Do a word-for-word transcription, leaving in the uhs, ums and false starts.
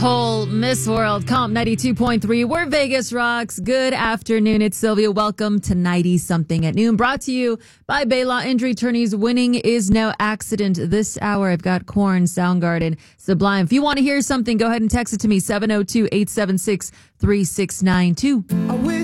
Nicole, Miss World, Comp ninety-two point three. We're Vegas Rocks. Good afternoon. It's Sylvia. Welcome to ninety something at noon. Brought to you by Baylaw Injury Attorneys. Winning is no accident. This hour, I've got Korn, Soundgarden, Sublime. If you want to hear something, go ahead and text it to me, seven oh two, eight seven six, three six nine two.